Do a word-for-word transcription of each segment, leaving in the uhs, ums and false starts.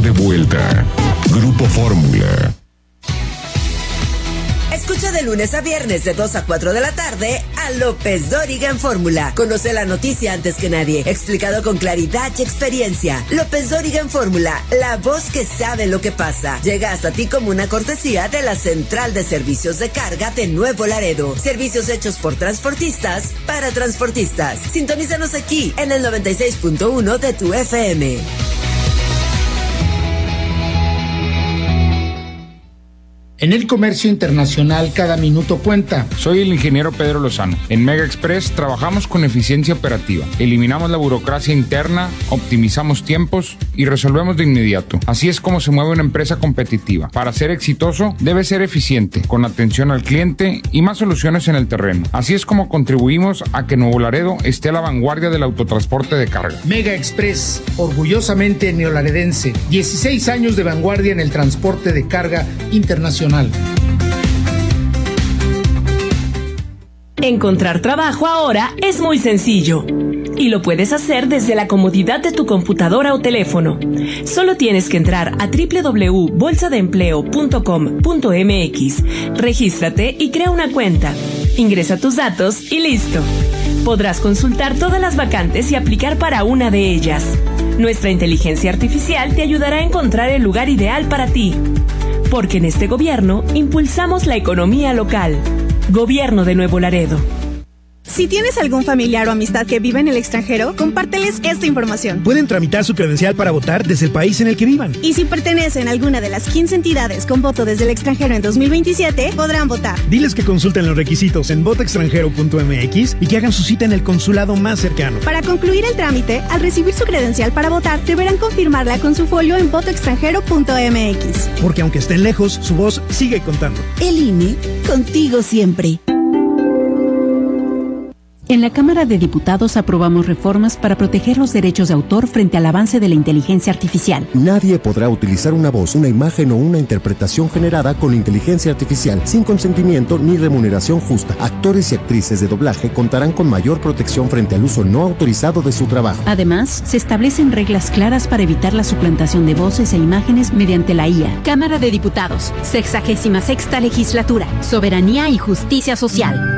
de vuelta. Grupo Fórmula. Escucha de lunes a viernes de dos a cuatro de la tarde a López Dóriga en Fórmula. Conoce la noticia antes que nadie, explicado con claridad y experiencia. López Dóriga en Fórmula, la voz que sabe lo que pasa. Llega hasta ti como una cortesía de la Central de Servicios de Carga de Nuevo Laredo. Servicios hechos por transportistas para transportistas. Sintonízanos aquí en el noventa y seis punto uno de tu F M. En el comercio internacional, cada minuto cuenta. Soy el ingeniero Pedro Lozano. En Mega Express trabajamos con eficiencia operativa. Eliminamos la burocracia interna, optimizamos tiempos y resolvemos de inmediato. Así es como se mueve una empresa competitiva. Para ser exitoso, debe ser eficiente, con atención al cliente y más soluciones en el terreno. Así es como contribuimos a que Nuevo Laredo esté a la vanguardia del autotransporte de carga. Mega Express, orgullosamente neolaredense. dieciséis años de vanguardia en el transporte de carga internacional. Encontrar trabajo ahora es muy sencillo y lo puedes hacer desde la comodidad de tu computadora o teléfono. Solo tienes que entrar a doble u doble u doble u punto bolsa de empleo punto com punto m x, regístrate y crea una cuenta. Ingresa tus datos y listo. Podrás consultar todas las vacantes y aplicar para una de ellas. Nuestra inteligencia artificial te ayudará a encontrar el lugar ideal para ti. Porque en este gobierno impulsamos la economía local. Gobierno de Nuevo Laredo. Si tienes algún familiar o amistad que vive en el extranjero, compárteles esta información. Pueden tramitar su credencial para votar desde el país en el que vivan. Y si pertenecen a alguna de las quince entidades con voto desde el extranjero en dos mil veintisiete, podrán votar. Diles que consulten los requisitos en voto extranjero punto m x y que hagan su cita en el consulado más cercano. Para concluir el trámite, al recibir su credencial para votar, deberán confirmarla con su folio en voto extranjero punto m x. Porque aunque estén lejos, su voz sigue contando. El I N E, contigo siempre. En la Cámara de Diputados aprobamos reformas para proteger los derechos de autor frente al avance de la inteligencia artificial. Nadie podrá utilizar una voz, una imagen o una interpretación generada con inteligencia artificial sin consentimiento ni remuneración justa. Actores y actrices de doblaje contarán con mayor protección frente al uso no autorizado de su trabajo. Además, se establecen reglas claras para evitar la suplantación de voces e imágenes mediante la I A. Cámara de Diputados, sexagésima sexta legislatura, soberanía y justicia social.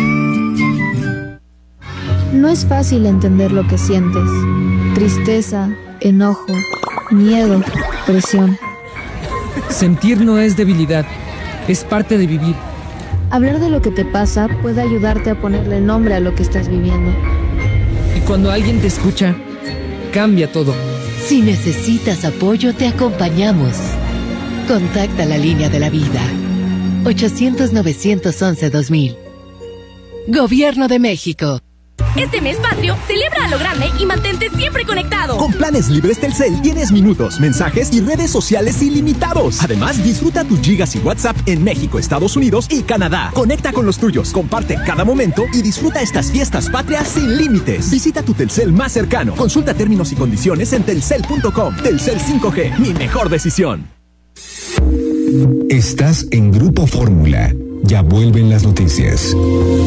No es fácil entender lo que sientes. Tristeza, enojo, miedo, presión. Sentir no es debilidad, es parte de vivir. Hablar de lo que te pasa puede ayudarte a ponerle nombre a lo que estás viviendo. Y cuando alguien te escucha, cambia todo. Si necesitas apoyo, te acompañamos. Contacta la línea de la vida. ochocientos, novecientos once, dos mil. Gobierno de México. Este mes patrio, celebra a lo grande y mantente siempre conectado. Con planes libres Telcel tienes minutos, mensajes y redes sociales ilimitados. Además, disfruta tus gigas y WhatsApp en México, Estados Unidos y Canadá. Conecta con los tuyos, comparte cada momento y disfruta estas fiestas patrias sin límites. Visita tu Telcel más cercano. Consulta términos y condiciones en telcel punto com. Telcel cinco G, mi mejor decisión. Estás en Grupo Fórmula. Ya vuelven las noticias.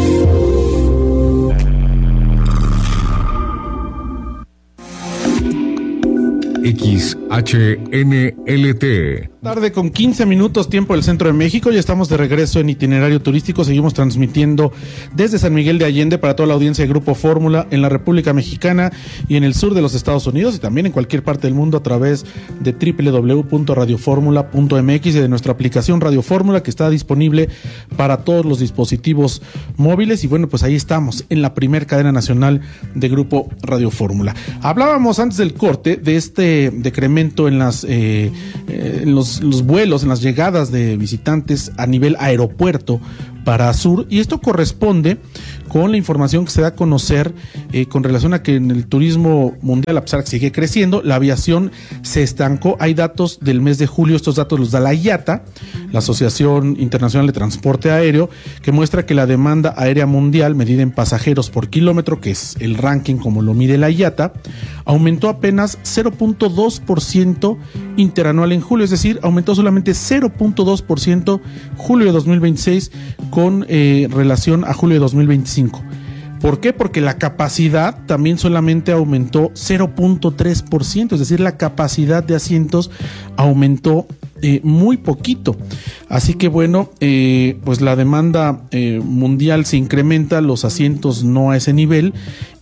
X H N L T. Tarde con quince minutos, tiempo del centro de México. Ya estamos de regreso en Itinerario Turístico. Seguimos transmitiendo desde San Miguel de Allende para toda la audiencia de Grupo Fórmula en la República Mexicana y en el sur de los Estados Unidos y también en cualquier parte del mundo a través de doble u doble u doble u punto radio fórmula punto m x y de nuestra aplicación Radio Fórmula, que está disponible para todos los dispositivos móviles. Y bueno, pues ahí estamos en la primer cadena nacional de Grupo Radio Fórmula. Hablábamos antes del corte de este decremento en las eh, eh, en los los vuelos, en las llegadas de visitantes a nivel aeropuerto para Sur, y esto corresponde con la información que se da a conocer eh, con relación a que en el turismo mundial, a pesar de que sigue creciendo, la aviación se estancó. Hay datos del mes de julio, estos datos los da la I A T A, la Asociación Internacional de Transporte Aéreo, que muestra que la demanda aérea mundial, medida en pasajeros por kilómetro, que es el ranking como lo mide la I A T A, aumentó apenas cero punto dos por ciento interanual en julio, es decir, aumentó solamente cero punto dos por ciento julio de dos mil veintiséis con eh, relación a julio de dos mil veinticinco. ¿Por qué? Porque la capacidad también solamente aumentó cero punto tres por ciento, es decir, la capacidad de asientos aumentó eh, muy poquito. Así que bueno, eh, pues la demanda eh, mundial se incrementa, los asientos no a ese nivel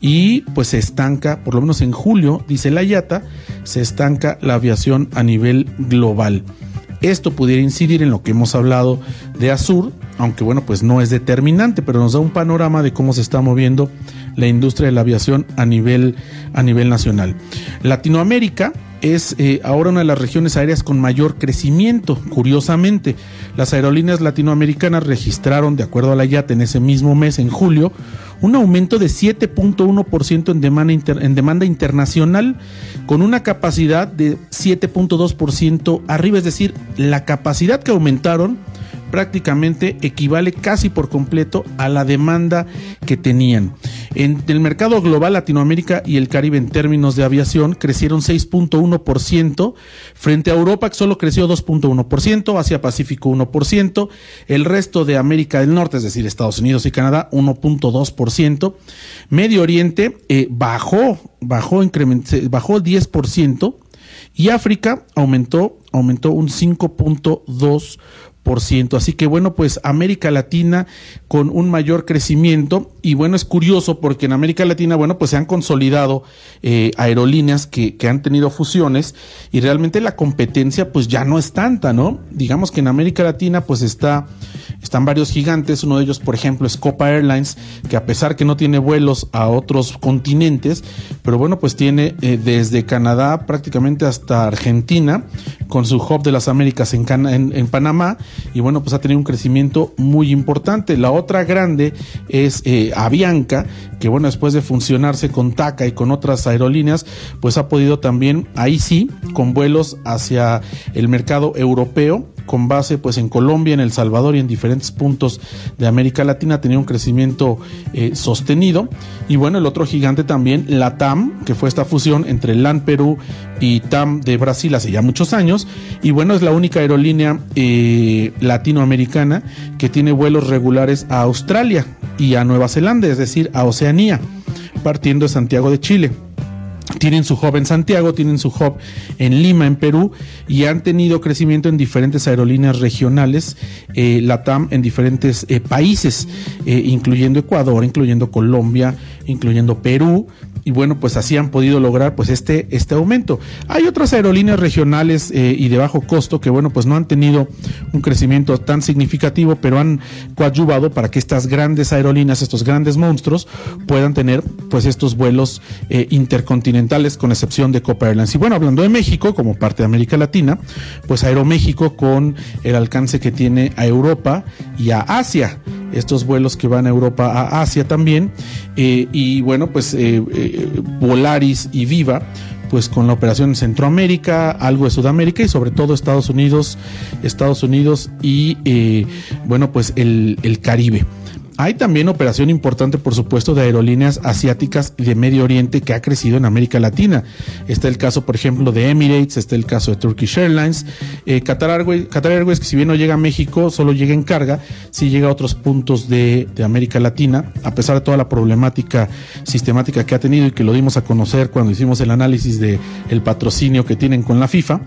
y pues se estanca, por lo menos en julio, dice la I A T A, se estanca la aviación a nivel global. Esto pudiera incidir en lo que hemos hablado de Azur, aunque bueno, pues no es determinante, pero nos da un panorama de cómo se está moviendo la industria de la aviación a nivel, a nivel nacional. Latinoamérica es eh, ahora una de las regiones aéreas con mayor crecimiento. Curiosamente, las aerolíneas latinoamericanas registraron, de acuerdo a la I A T A, en ese mismo mes, en julio, un aumento de siete punto uno por ciento en demanda, inter, en demanda internacional, con una capacidad de siete punto dos por ciento arriba, es decir, la capacidad que aumentaron prácticamente equivale casi por completo a la demanda que tenían. En el mercado global, Latinoamérica y el Caribe en términos de aviación crecieron seis punto uno por ciento, frente a Europa que solo creció dos punto uno por ciento, Asia Pacífico uno por ciento, el resto de América del Norte, es decir, Estados Unidos y Canadá, uno punto dos por ciento, Medio Oriente eh, bajó, bajó, bajó diez por ciento y África aumentó, aumentó un cinco punto dos por ciento. Así que bueno, pues América Latina con un mayor crecimiento, y bueno, es curioso porque en América Latina, bueno, pues se han consolidado eh, aerolíneas que, que han tenido fusiones y realmente la competencia pues ya no es tanta, ¿no? Digamos que en América Latina pues está, están varios gigantes, uno de ellos por ejemplo es Copa Airlines, que a pesar que no tiene vuelos a otros continentes, pero bueno, pues tiene eh, desde Canadá prácticamente hasta Argentina, con su hub de las Américas en, Cana- en, en Panamá, y bueno, pues ha tenido un crecimiento muy importante. La otra grande es eh, Avianca, que bueno, después de funcionarse con T A C A y con otras aerolíneas, pues ha podido también, ahí sí, con vuelos hacia el mercado europeo, con base pues en Colombia, en El Salvador y en diferentes puntos de América Latina, tenía un crecimiento eh, sostenido. Y bueno, el otro gigante también, la T A M, que fue esta fusión entre LAN Perú y T A M de Brasil hace ya muchos años, y bueno, es la única aerolínea eh, latinoamericana que tiene vuelos regulares a Australia y a Nueva Zelanda, es decir, a Oceanía, partiendo de Santiago de Chile. Tienen su hub en Santiago, tienen su hub en Lima, en Perú, y han tenido crecimiento en diferentes aerolíneas regionales, eh, la T A M en diferentes eh, países, eh, incluyendo Ecuador, incluyendo Colombia, incluyendo Perú. Y bueno, pues así han podido lograr pues este, este aumento. Hay otras aerolíneas regionales eh, y de bajo costo que bueno, pues no han tenido un crecimiento tan significativo, pero han coadyuvado para que estas grandes aerolíneas, estos grandes monstruos, puedan tener pues estos vuelos eh, intercontinentales, con excepción de Copa Airlines. Y bueno, hablando de México, como parte de América Latina, pues Aeroméxico, con el alcance que tiene a Europa y a Asia, estos vuelos que van a Europa, a Asia también, eh, y bueno, pues eh, eh, Volaris y Viva, pues con la operación en Centroamérica, algo de Sudamérica y sobre todo Estados Unidos, Estados Unidos y eh, bueno, pues el, el Caribe. Hay también operación importante, por supuesto, de aerolíneas asiáticas y de Medio Oriente que ha crecido en América Latina. Está el caso, por ejemplo, de Emirates, está el caso de Turkish Airlines, eh, Qatar Airways, Qatar Airways, que si bien no llega a México, solo llega en carga, sí llega a otros puntos de, de América Latina, a pesar de toda la problemática sistemática que ha tenido y que lo dimos a conocer cuando hicimos el análisis de el patrocinio que tienen con la FIFA.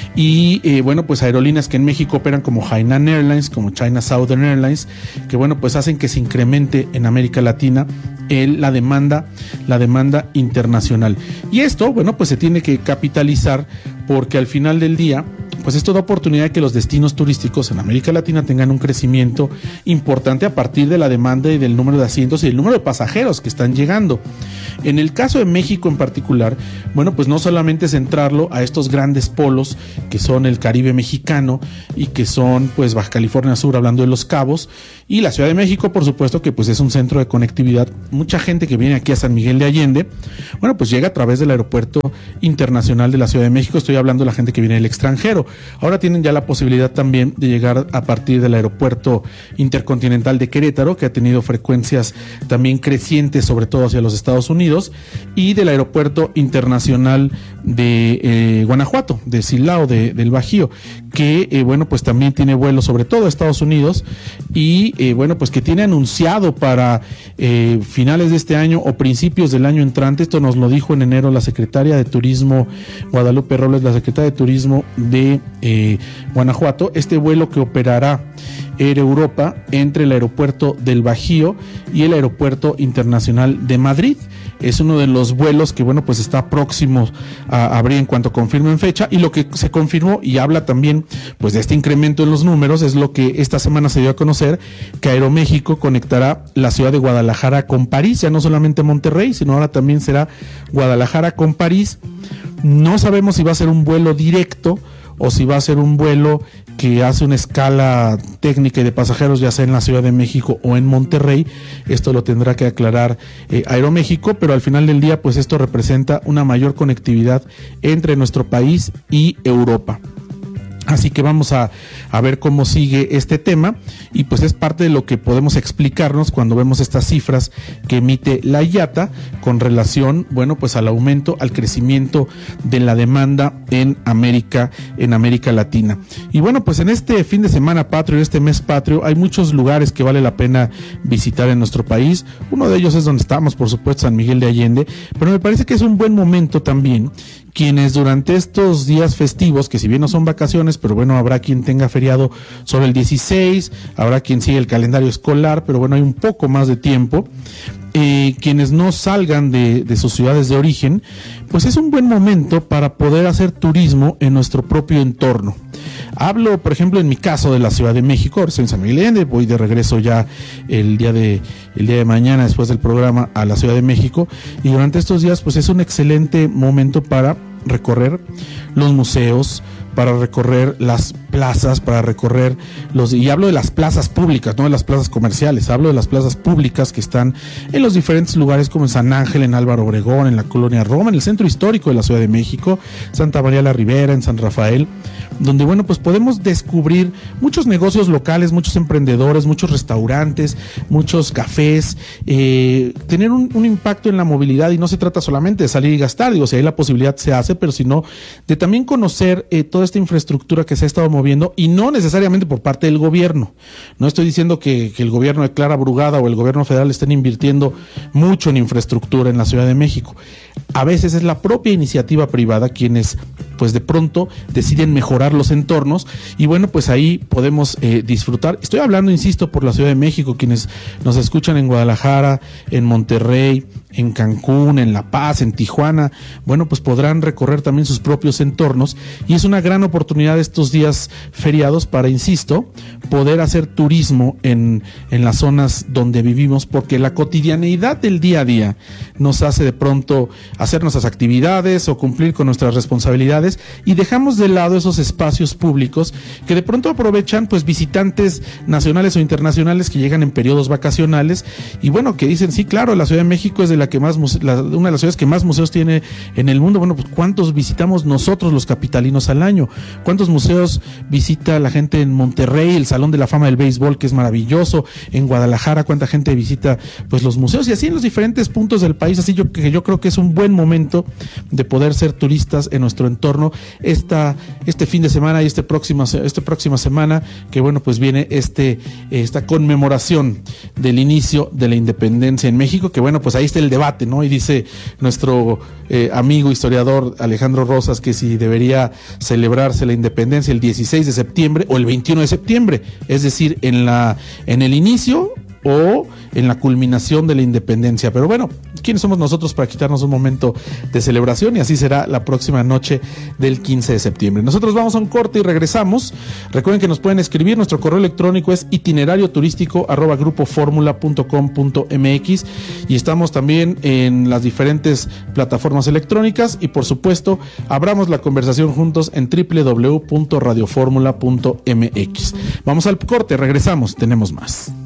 Y eh, bueno, pues aerolíneas que en México operan como Hainan Airlines, como China Southern Airlines, que bueno, pues hacen que se incremente en América Latina el, la demanda, la demanda internacional. Y esto, bueno, pues se tiene que capitalizar porque al final del día, pues esto da oportunidad de que los destinos turísticos en América Latina tengan un crecimiento importante a partir de la demanda y del número de asientos y del número de pasajeros que están llegando. En el caso de México en particular, bueno, pues no solamente centrarlo a estos grandes polos que son el Caribe mexicano y que son pues Baja California Sur, hablando de Los Cabos, y la Ciudad de México, por supuesto, que pues es un centro de conectividad. Mucha gente que viene aquí a San Miguel de Allende, bueno, pues llega a través del Aeropuerto Internacional de la Ciudad de México. Estoy hablando de la gente que viene del extranjero. Ahora tienen ya la posibilidad también de llegar a partir del Aeropuerto Intercontinental de Querétaro, que ha tenido frecuencias también crecientes, sobre todo hacia los Estados Unidos, y del Aeropuerto Internacional de eh, Guanajuato, de Silao, de, del Bajío, que eh, bueno, pues también tiene vuelos sobre todo a Estados Unidos y eh, bueno, pues que tiene anunciado para eh, finales de este año o principios del año entrante. Esto nos lo dijo en enero la secretaria de Turismo, Guadalupe Robles, la secretaria de Turismo de eh, Guanajuato, este vuelo que operará Air Europa entre el aeropuerto del Bajío y el aeropuerto internacional de Madrid. Es uno de los vuelos que, bueno, pues está próximo a abrir en cuanto confirmen fecha, y lo que se confirmó y habla también pues de este incremento en los números es lo que esta semana se dio a conocer, que Aeroméxico conectará la ciudad de Guadalajara con París, ya no solamente Monterrey, sino ahora también será Guadalajara con París. No sabemos si va a ser un vuelo directo o si va a ser un vuelo que hace una escala técnica y de pasajeros, ya sea en la Ciudad de México o en Monterrey. Esto lo tendrá que aclarar eh, Aeroméxico, pero al final del día, pues esto representa una mayor conectividad entre nuestro país y Europa. Así que vamos a, a ver cómo sigue este tema, y pues es parte de lo que podemos explicarnos cuando vemos estas cifras que emite la I A T A con relación, bueno, pues al aumento, al crecimiento de la demanda en América, en América Latina. Y bueno, pues en este fin de semana patrio, este mes patrio, hay muchos lugares que vale la pena visitar en nuestro país. Uno de ellos es donde estamos, por supuesto, San Miguel de Allende, pero me parece que es un buen momento también quienes durante estos días festivos, que si bien no son vacaciones, pero bueno, habrá quien tenga feriado sobre el dieciséis, habrá quien sigue el calendario escolar, pero bueno, hay un poco más de tiempo, eh, quienes no salgan de, de sus ciudades de origen, pues es un buen momento para poder hacer turismo en nuestro propio entorno. Hablo, por ejemplo, en mi caso de la Ciudad de México. Estoy en San Miguel de Allende, voy de regreso ya el día de el día de mañana después del programa a la Ciudad de México, y durante estos días pues es un excelente momento para recorrer los museos, para recorrer las plazas, para recorrer los, y hablo de las plazas públicas, no de las plazas comerciales, hablo de las plazas públicas que están en los diferentes lugares como en San Ángel, en Álvaro Obregón, en la Colonia Roma, en el centro histórico de la Ciudad de México, Santa María la Ribera, en San Rafael, donde bueno, pues podemos descubrir muchos negocios locales, muchos emprendedores, muchos restaurantes, muchos cafés, eh, tener un, un impacto en la movilidad, y no se trata solamente de salir y gastar, digo, si hay la posibilidad se hace, pero sino de también conocer eh, toda esta infraestructura que se ha estado moviendo, y no necesariamente por parte del gobierno. No estoy diciendo que, que el gobierno de Clara Brugada o el gobierno federal estén invirtiendo mucho en infraestructura en la Ciudad de México. A veces es la propia iniciativa privada quienes pues de pronto deciden mejorar los entornos, y bueno, pues ahí podemos eh, disfrutar. Estoy hablando, insisto, por la Ciudad de México, quienes nos escuchan en Guadalajara, en Monterrey, en Cancún, en La Paz, en Tijuana, bueno, pues podrán recorrer también sus propios entornos, y es una gran oportunidad estos días feriados para, insisto, poder hacer turismo en, en las zonas donde vivimos, porque la cotidianeidad del día a día nos hace de pronto hacer nuestras actividades o cumplir con nuestras responsabilidades, y dejamos de lado esos espacios públicos que de pronto aprovechan pues visitantes nacionales o internacionales que llegan en periodos vacacionales, y bueno, que dicen, sí, claro, la Ciudad de México es de la que más muse- la, una de las ciudades que más museos tiene en el mundo. Bueno, pues ¿cuántos visitamos nosotros los capitalinos al año? ¿Cuántos museos visita la gente en Monterrey, el Salón de la Fama del Béisbol, que es maravilloso? En Guadalajara, ¿cuánta gente visita pues los museos? Y así en los diferentes puntos del país. Así yo que yo creo que es un buen momento de poder ser turistas en nuestro entorno esta este fin de semana y este próxima este próxima semana, que bueno, pues viene este esta conmemoración del inicio de la independencia en México, que bueno, pues ahí está el debate, ¿no? Y dice nuestro eh, amigo historiador Alejandro Rosas que si debería celebrarse la independencia el dieciséis de septiembre o el veintiuno de septiembre, es decir, en la en el inicio o en la culminación de la independencia. Pero bueno, ¿quiénes somos nosotros para quitarnos un momento de celebración? Y así será la próxima noche del quince de septiembre. Nosotros vamos a un corte y regresamos. Recuerden que nos pueden escribir, nuestro correo electrónico es itinerario turístico arroba grupo fórmula punto com punto mx, y estamos también en las diferentes plataformas electrónicas, y por supuesto abramos la conversación juntos en doble u doble u doble u punto radio fórmula punto mx. Vamos al corte, regresamos, tenemos más.